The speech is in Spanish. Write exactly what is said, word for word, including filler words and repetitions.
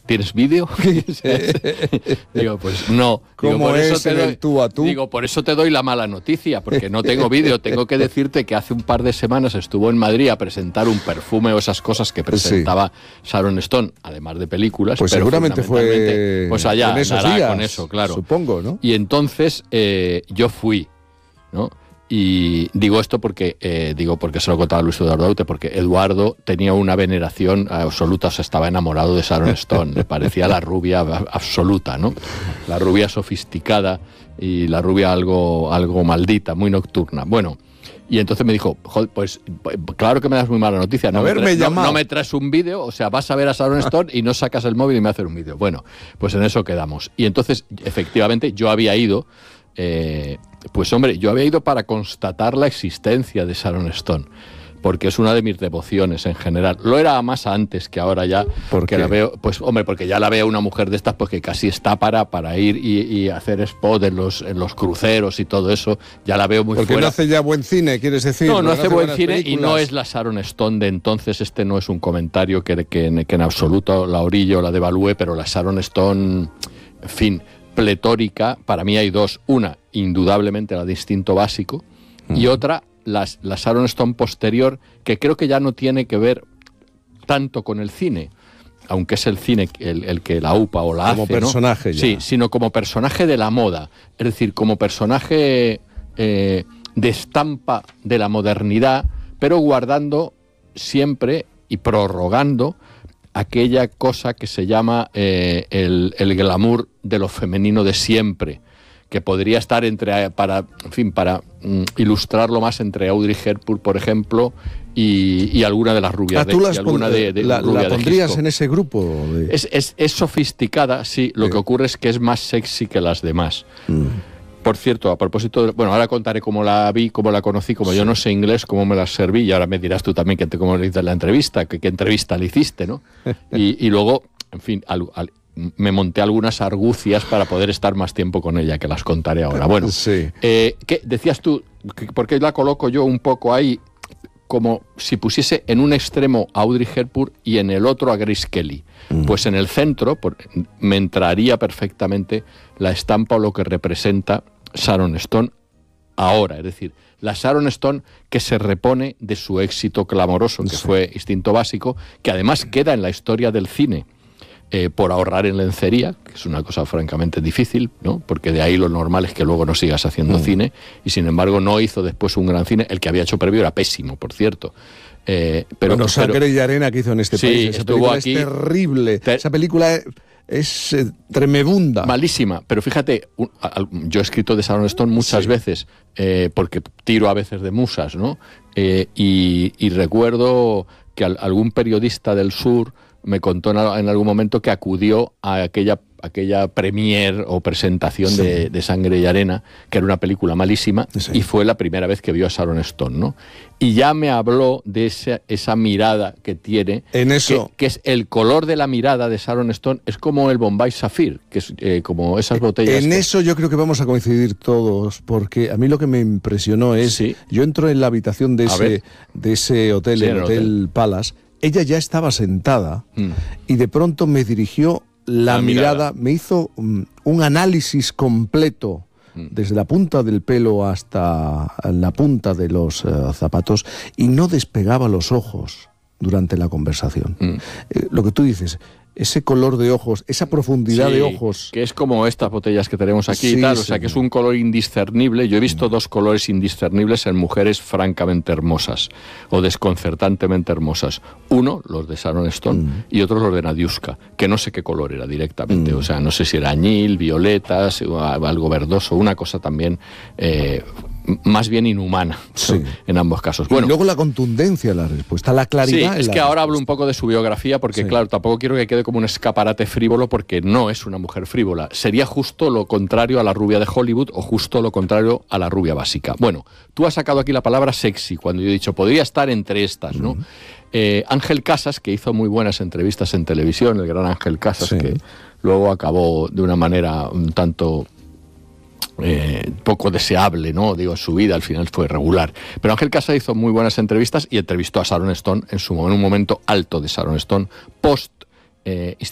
¿tienes vídeo? Digo, pues no. ¿Cómo digo, por es eso te en doy, el tú a tú? Digo, por eso te doy la mala noticia, porque no tengo vídeo. Tengo que decirte que hace un par de semanas estuvo en Madrid a presentar un perfume o esas cosas que presentaba sí. Sharon Stone, además de películas. Pues pero seguramente fue pues allá, en esos andará días, con eso, claro. Supongo, ¿no? Y entonces eh, yo fui, ¿no? Y digo esto porque eh, digo porque se lo contaba Luis Eduardo Aute, porque Eduardo tenía una veneración absoluta, o sea, estaba enamorado de Sharon Stone, le parecía la rubia absoluta, ¿no? La rubia sofisticada y la rubia algo, algo maldita, muy nocturna. Bueno, y entonces me dijo, joder, pues claro que me das muy mala noticia, no, me, traes, no, no me traes un vídeo, o sea, vas a ver a Sharon Stone y no sacas el móvil y me haces un vídeo. Bueno, pues en eso quedamos. Y entonces, efectivamente, yo había ido... Eh, pues hombre, yo había ido para constatar la existencia de Sharon Stone, porque es una de mis devociones en general. Lo era más antes que ahora ya, porque la veo, pues hombre, porque ya la veo una mujer de estas, pues que casi está para, para ir y, y hacer spot en los, en los cruceros y todo eso, ya la veo muy porque fuera. Porque no hace ya buen cine, quieres decir. No, no, no hace, hace buen cine películas. Y no es la Sharon Stone de entonces. Este no es un comentario que, que, que en absoluto la orillo o la devalúe, pero la Sharon Stone, en fin, pletórica, para mí hay dos. Una, indudablemente la de Instinto Básico, uh-huh. y otra, la, la Sharon Stone posterior, que creo que ya no tiene que ver tanto con el cine, aunque es el cine el, el que la upa o la como hace, personaje, ¿no? ya. Sí, sino como personaje de la moda, es decir, como personaje eh, de estampa de la modernidad, pero guardando siempre y prorrogando aquella cosa que se llama eh, el, el glamour de lo femenino de siempre, que podría estar entre, para, en fin, para mm, ilustrarlo más entre Audrey Hepburn, por ejemplo, y, y alguna de las rubias. Ah, ¿tú de, las y alguna pon- de, de, la, rubia la de pondrías Hitchcock. En ese grupo? De... Es, es, es sofisticada, sí, lo sí. que ocurre es que es más sexy que las demás. Mm. Por cierto, a propósito, de, bueno, ahora contaré cómo la vi, cómo la conocí, como sí. yo no sé inglés, cómo me la serví, y ahora me dirás tú también que te, cómo le hiciste la entrevista, que qué entrevista le hiciste, ¿no? y, y luego, en fin, al, al, me monté algunas argucias para poder estar más tiempo con ella, que las contaré ahora. Bueno, sí. eh, ¿qué decías tú? ¿Por qué la coloco yo un poco ahí, como si pusiese en un extremo a Audrey Hepburn y en el otro a Grace Kelly? Mm. Pues en el centro por, me entraría perfectamente la estampa o lo que representa Sharon Stone ahora, es decir, la Sharon Stone que se repone de su éxito clamoroso, que sí. fue Instinto Básico, que además queda en la historia del cine eh, por ahorrar en lencería, que es una cosa francamente difícil, ¿no? Porque de ahí lo normal es que luego no sigas haciendo mm. cine, y sin embargo no hizo después un gran cine. El que había hecho previo era pésimo, por cierto. Eh, pero, bueno, Sangre pero, y Arena que hizo en este sí, país, esa película aquí, es terrible, te, esa película es, es eh, tremebunda. Malísima, pero fíjate, un, a, yo he escrito de Sharon Stone muchas sí. veces, eh, porque tiro a veces de musas, ¿no? Eh, y, y recuerdo que al, algún periodista del sur me contó en, en algún momento que acudió a aquella aquella premier o presentación sí. de, de Sangre y Arena, que era una película malísima, sí. y fue la primera vez que vio a Sharon Stone, ¿no? Y ya me habló de esa, esa mirada que tiene, en eso. Que, que es el color de la mirada de Sharon Stone, es como el Bombay Sapphire, que es eh, como esas botellas. En que... eso yo creo que vamos a coincidir todos, porque a mí lo que me impresionó es, sí. yo entro en la habitación de, ese, de ese hotel, sí, el, el Hotel, hotel Palace, ella ya estaba sentada, mm. y de pronto me dirigió La, la mirada, mirada, me hizo um, un análisis completo, mm. desde la punta del pelo hasta la punta de los uh, zapatos, y no despegaba los ojos durante la conversación. Mm. Eh, lo que tú dices, ese color de ojos, esa profundidad sí, de ojos. Que es como estas botellas que tenemos aquí sí, y tal, o sí, sea, que es un color indiscernible. Yo he visto mm. dos colores indiscernibles en mujeres francamente hermosas o desconcertantemente hermosas. Uno, los de Sharon Stone, mm. y otro, los de Nadiuska, que no sé qué color era directamente. Mm. O sea, no sé si era añil, violetas, algo verdoso, una cosa también... Eh, más bien inhumana, sí. en ambos casos. Bueno, y luego la contundencia de la respuesta, la claridad. Sí, es que ahora respuesta. Hablo un poco de su biografía, porque sí. claro, tampoco quiero que quede como un escaparate frívolo, porque no es una mujer frívola. Sería justo lo contrario a la rubia de Hollywood, o justo lo contrario a la rubia básica. Bueno, tú has sacado aquí la palabra sexy, cuando yo he dicho, podría estar entre estas, ¿no? Mm. Eh, Ángel Casas, que hizo muy buenas entrevistas en televisión, el gran Ángel Casas, sí. que luego acabó de una manera un tanto... Eh, poco deseable, ¿no? Digo, su vida al final fue regular. Pero Ángel Casas hizo muy buenas entrevistas y entrevistó a Sharon Stone en, su, en un momento alto de Sharon Stone, post eh,